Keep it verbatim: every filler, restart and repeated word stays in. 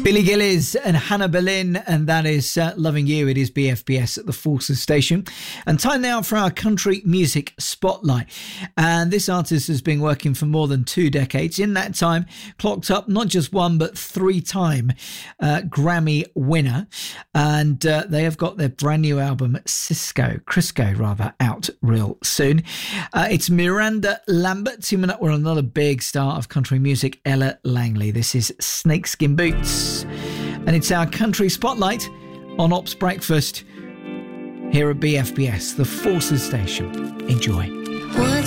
Billy Gillies and Hannah Boleyn, and that is uh, Loving You. It is B F B S at the Forces Station. And time now for our country music spotlight. And this artist has been working for more than two decades. In that time, clocked up not just one, but three-time uh, Grammy winner. And uh, they have got their brand new album, Cisco, Crisco rather, out real soon. Uh, it's Miranda Lambert teaming up with another big star of country music, Ella Langley. This is Snakeskin Boots. And it's our country spotlight on Ops Breakfast here at B F B S, the Forces Station. Enjoy.